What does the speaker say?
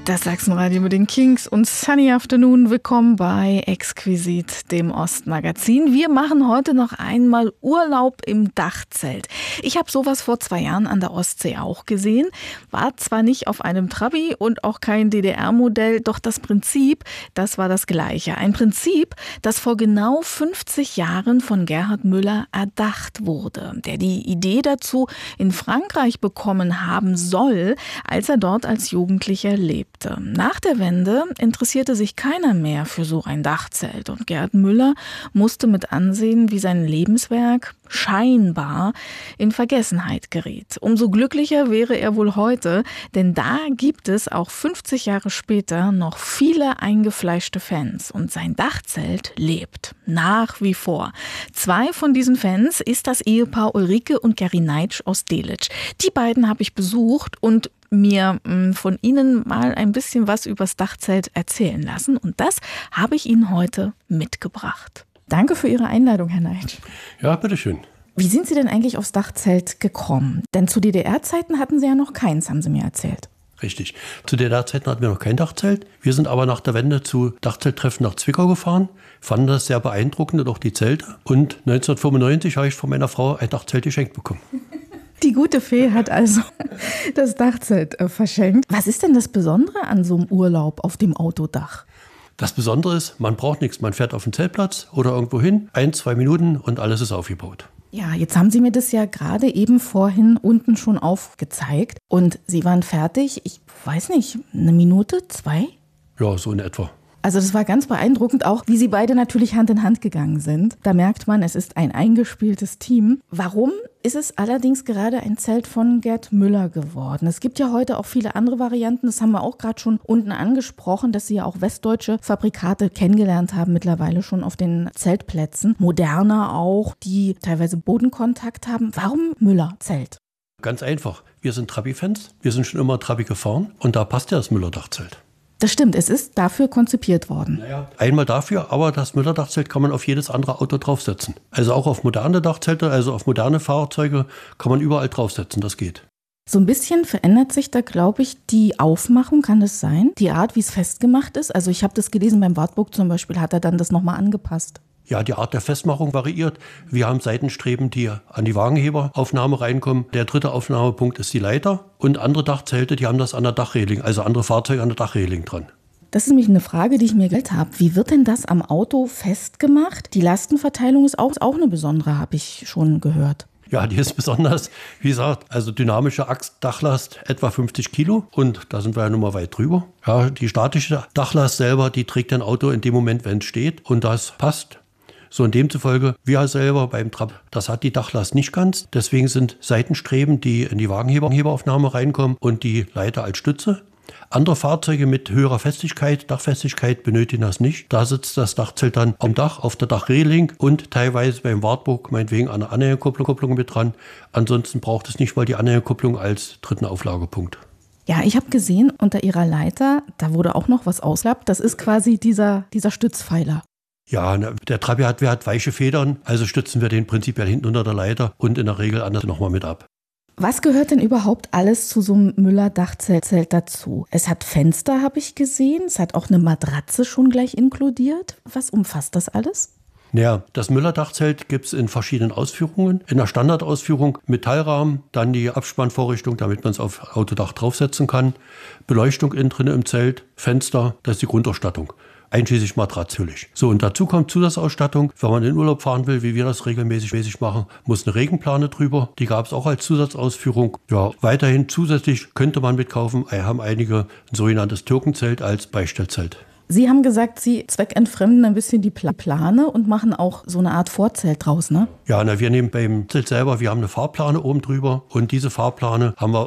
Das Sachsenradio mit den Kings und Sunny Afternoon. Willkommen bei Exquisit, dem Ostmagazin. Wir machen heute noch einmal Urlaub im Dachzelt. Ich habe sowas vor 2 Jahren an der Ostsee auch gesehen. War zwar nicht auf einem Trabi und auch kein DDR-Modell, doch das Prinzip, das war das gleiche. Ein Prinzip, das vor genau 50 Jahren von Gerhard Müller erdacht wurde, der die Idee dazu in Frankreich bekommen haben soll, als er dort als Jugendlicher lebte. Nach der Wende interessierte sich keiner mehr für so ein Dachzelt und Gerhard Müller musste mit ansehen, wie sein Lebenswerk scheinbar in Vergessenheit geriet. Umso glücklicher wäre er wohl heute, denn da gibt es auch 50 Jahre später noch viele eingefleischte Fans und sein Dachzelt lebt nach wie vor. 2 von diesen Fans ist das Ehepaar Ulrike und Gary Neitsch aus Delitzsch. Die beiden habe ich besucht und mir von Ihnen mal ein bisschen was übers Dachzelt erzählen lassen. Und das habe ich Ihnen heute mitgebracht. Danke für Ihre Einladung, Herr Neitsch. Ja, bitteschön. Wie sind Sie denn eigentlich aufs Dachzelt gekommen? Denn zu DDR-Zeiten hatten Sie ja noch keins, haben Sie mir erzählt. Richtig. Zu DDR-Zeiten hatten wir noch kein Dachzelt. Wir sind aber nach der Wende zu Dachzelttreffen nach Zwickau gefahren, fanden das sehr beeindruckend und auch die Zelte. Und 1995 habe ich von meiner Frau ein Dachzelt geschenkt bekommen. Die gute Fee hat also das Dachzelt verschenkt. Was ist denn das Besondere an so einem Urlaub auf dem Autodach? Das Besondere ist, man braucht nichts. Man fährt auf den Zeltplatz oder irgendwo hin, 1-2 Minuten und alles ist aufgebaut. Ja, jetzt haben Sie mir das ja gerade eben vorhin unten schon aufgezeigt. Und Sie waren fertig, ich weiß nicht, 1 Minute, 2? Ja, so in etwa. Also das war ganz beeindruckend auch, wie Sie beide natürlich Hand in Hand gegangen sind. Da merkt man, es ist ein eingespieltes Team. Warum ist es allerdings gerade ein Zelt von Gerd Müller geworden? Es gibt ja heute auch viele andere Varianten. Das haben wir auch gerade schon unten angesprochen, dass Sie ja auch westdeutsche Fabrikate kennengelernt haben, mittlerweile schon auf den Zeltplätzen. Moderner auch, die teilweise Bodenkontakt haben. Warum Müller-Zelt? Ganz einfach. Wir sind Trabi-Fans. Wir sind schon immer Trabi gefahren und da passt ja das Müller-Dachzelt. Das stimmt, es ist dafür konzipiert worden. Naja, einmal dafür, aber das Müller-Dachzelt kann man auf jedes andere Auto draufsetzen. Also auch auf moderne Dachzelte, also auf moderne Fahrzeuge kann man überall draufsetzen, das geht. So ein bisschen verändert sich da, glaube ich, die Aufmachung, kann das sein? Die Art, wie es festgemacht ist? Also ich habe das gelesen, beim Wartburg zum Beispiel hat er dann das nochmal angepasst. Ja, die Art der Festmachung variiert. Wir haben Seitenstreben, die an die Wagenheberaufnahme reinkommen. Der 3. Aufnahmepunkt ist die Leiter. Und andere Dachzelte, die haben das an der Dachreling, also andere Fahrzeuge an der Dachreling dran. Das ist nämlich eine Frage, die ich mir gestellt habe. Wie wird denn das am Auto festgemacht? Die Lastenverteilung ist auch eine besondere, habe ich schon gehört. Ja, die ist besonders, wie gesagt, also dynamische Achsdachlast etwa 50 Kilo und da sind wir ja nun mal weit drüber. Ja, die statische Dachlast selber, die trägt ein Auto in dem Moment, wenn es steht und das passt. So, und demzufolge, wir selber beim Trab, das hat die Dachlast nicht ganz. Deswegen sind Seitenstreben, die in die Wagenheberaufnahme reinkommen und die Leiter als Stütze. Andere Fahrzeuge mit höherer Festigkeit, Dachfestigkeit, benötigen das nicht. Da sitzt das Dachzelt dann am Dach, auf der Dachreling und teilweise beim Wartburg meinetwegen an der Anhängerkupplung mit dran. Ansonsten braucht es nicht mal die Anhängerkupplung als 3. Auflagepunkt. Ja, ich habe gesehen, unter Ihrer Leiter, da wurde auch noch was ausgeklappt. Das ist quasi dieser Stützpfeiler. Ja, der Trabi hat weiche Federn, also stützen wir den prinzipiell hinten unter der Leiter und in der Regel anders nochmal mit ab. Was gehört denn überhaupt alles zu so einem Müller-Dachzelt dazu? Es hat Fenster, habe ich gesehen. Es hat auch eine Matratze schon gleich inkludiert. Was umfasst das alles? Naja, das Müller-Dachzelt gibt es in verschiedenen Ausführungen. In der Standardausführung Metallrahmen, dann die Abspannvorrichtung, damit man es auf Autodach draufsetzen kann. Beleuchtung innen drin im Zelt, Fenster, das ist die Grundausstattung. Einschließlich Matratze natürlich. So, und dazu kommt Zusatzausstattung. Wenn man in den Urlaub fahren will, wie wir das regelmäßig machen, muss eine Regenplane drüber. Die gab es auch als Zusatzausführung. Ja, weiterhin zusätzlich könnte man mitkaufen. Wir haben einige ein sogenanntes Türkenzelt als Beistellzelt. Sie haben gesagt, Sie zweckentfremden ein bisschen die Plane und machen auch so eine Art Vorzelt draus, ne? Ja, wir nehmen beim Zelt selber, wir haben eine Fahrplane oben drüber und diese Fahrplane haben wir